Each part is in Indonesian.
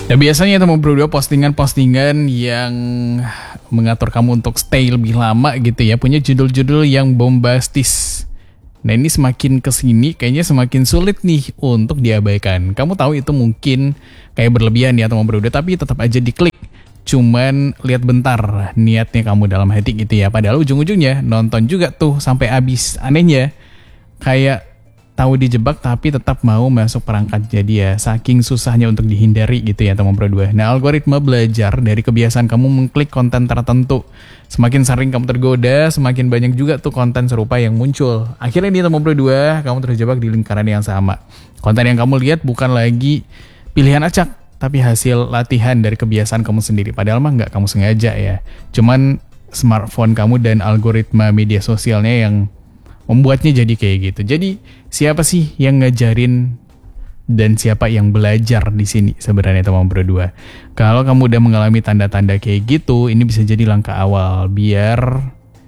Dan biasanya teman berdua postingan-postingan yang mengatur kamu untuk stay lebih lama gitu ya, punya judul-judul yang bombastis. Nah ini semakin kesini kayaknya semakin sulit nih untuk diabaikan. Kamu tahu itu mungkin kayak berlebihan ya teman berdua, tapi tetap aja diklik. Cuman lihat bentar niatnya kamu dalam hati gitu ya. Padahal ujung-ujungnya nonton juga tuh sampai habis. Anehnya kayak tahu dijebak tapi tetap mau masuk perangkat. Jadi ya saking susahnya untuk dihindari gitu ya teman berdua. Nah algoritma belajar dari kebiasaan kamu mengklik konten tertentu. Semakin sering kamu tergoda, semakin banyak juga tuh konten serupa yang muncul. Akhirnya nih teman berdua, kamu terjebak di lingkaran yang sama. Konten yang kamu lihat bukan lagi pilihan acak, tapi hasil latihan dari kebiasaan kamu sendiri. Padahal mah nggak kamu sengaja ya. Cuman smartphone kamu dan algoritma media sosialnya yang membuatnya jadi kayak gitu. Jadi siapa sih yang ngajarin dan siapa yang belajar di sini sebenarnya teman berdua? Kalau kamu udah mengalami tanda-tanda kayak gitu, ini bisa jadi langkah awal biar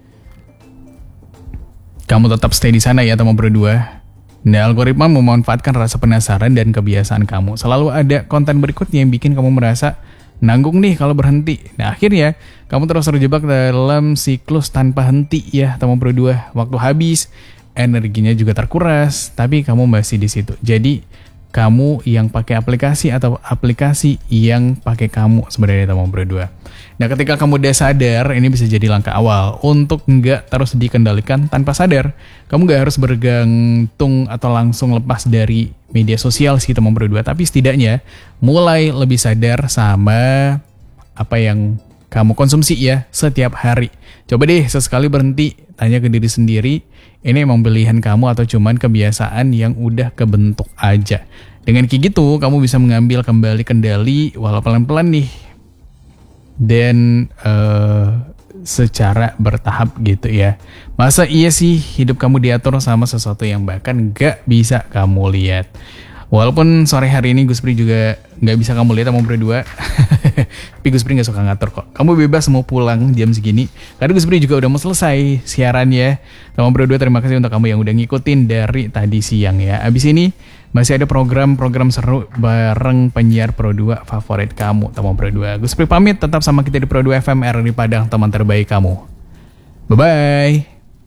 kamu tetap stay di sana ya teman berdua. Nah, algoritma memanfaatkan rasa penasaran dan kebiasaan kamu. Selalu ada konten berikutnya yang bikin kamu merasa nanggung nih kalau berhenti. Nah akhirnya kamu terus terjebak dalam siklus tanpa henti ya teman berdua. Waktu habis, energinya juga terkuras, tapi kamu masih di situ. Jadi kamu yang pakai aplikasi atau aplikasi yang pakai kamu sebenarnya teman berdua. Nah ketika kamu udah sadar, ini bisa jadi langkah awal untuk nggak terus dikendalikan tanpa sadar. Kamu nggak harus bergantung atau langsung lepas dari media sosial sih teman berdua, tapi setidaknya mulai lebih sadar sama apa yang kamu konsumsi ya setiap hari. Coba deh sesekali berhenti, tanya ke diri sendiri, ini emang pilihan kamu atau cuman kebiasaan yang udah kebentuk aja. Dengan kayak gitu, kamu bisa mengambil kembali kendali walau pelan-pelan nih. Dan secara bertahap gitu ya. Masa iya sih hidup kamu diatur sama sesuatu yang bahkan gak bisa kamu lihat? Walaupun sore hari ini Guspri juga gak bisa kamu lihat sama berdua. Tapi Guspri gak suka ngatur kok. Kamu bebas mau pulang jam segini. Karena Guspri juga udah mau selesai siarannya. Sama berdua terima kasih untuk kamu yang udah ngikutin dari tadi siang ya. Abis ini masih ada program-program seru bareng penyiar Pro 2 favorit kamu, teman Pro 2. Guspri pamit, tetap sama kita di Pro 2 FM RRI Padang, teman terbaik kamu. Bye-bye.